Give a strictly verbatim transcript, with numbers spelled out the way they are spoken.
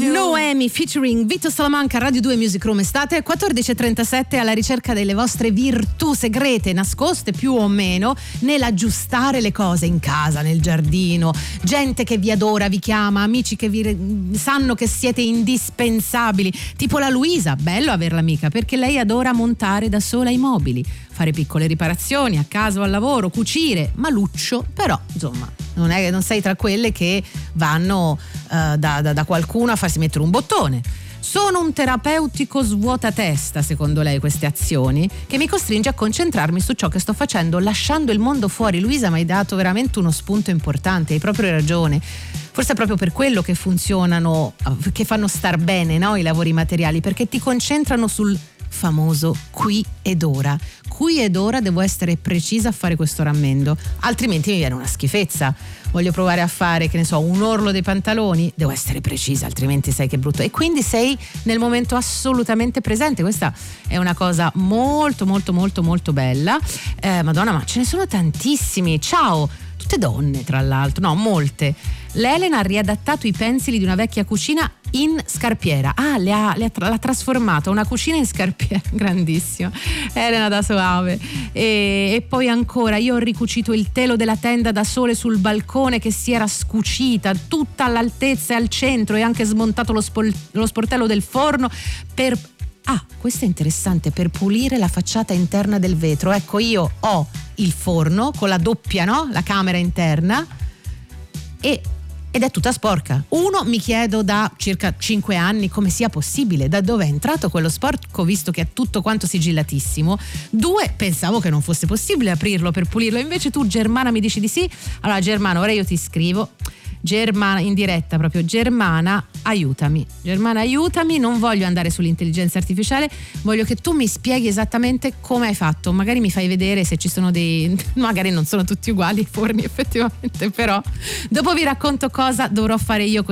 Noemi featuring Vito Salamanca, Radio due Music Room Estate, quattordici e trentasette, alla ricerca delle vostre virtù segrete, nascoste più o meno, nell'aggiustare le cose in casa, nel giardino, gente che vi adora, vi chiama, amici che vi sanno che siete indispensabili, tipo la Luisa, bello averla amica, perché lei adora montare da sola i mobili, fare piccole riparazioni a casa o al lavoro, cucire, maluccio, però insomma non, è, non sei tra quelle che vanno uh, da, da, da qualcuno a farsi mettere un bottone. Sono un terapeutico svuotatesta, secondo lei, queste azioni, che mi costringe a concentrarmi su ciò che sto facendo, lasciando il mondo fuori. Luisa, mi hai dato veramente uno spunto importante, hai proprio ragione. Forse è proprio per quello che funzionano, che fanno star bene, no, i lavori materiali, perché ti concentrano sul famoso qui ed ora. Qui ed ora devo essere precisa a fare questo rammendo, altrimenti mi viene una schifezza. Voglio provare a fare, che ne so, un orlo dei pantaloni, devo essere precisa, altrimenti sai che brutto. E quindi sei nel momento assolutamente presente. Questa è una cosa molto molto molto molto bella. Eh, Madonna, ma ce ne sono tantissimi. Ciao, tutte donne tra l'altro, no, molte. L'Elena ha riadattato i pensili di una vecchia cucina in scarpiera. Ah, le ha, le ha l'ha trasformata una cucina in scarpiera. Grandissimo, Elena da Soave. E, e poi ancora, io ho ricucito il telo della tenda da sole sul balcone che si era scucita tutta all'altezza e al centro, e anche smontato lo, spol, lo sportello del forno per... Ah, questo è interessante, per pulire la facciata interna del vetro. Ecco, io ho il forno con la doppia, no? La camera interna, e ed è tutta sporca. Uno, mi chiedo da circa cinque anni come sia possibile, da dove è entrato quello sporco, visto che è tutto quanto sigillatissimo. Due, pensavo che non fosse possibile aprirlo per pulirlo, invece tu, Germana, mi dici di sì. Allora, Germana, ora io ti scrivo. Germana, in diretta proprio, Germana, aiutami. Germana, aiutami, non voglio andare sull'intelligenza artificiale, voglio che tu mi spieghi esattamente come hai fatto. Magari mi fai vedere se ci sono dei... magari non sono tutti uguali i forni effettivamente, però dopo vi racconto cosa dovrò fare io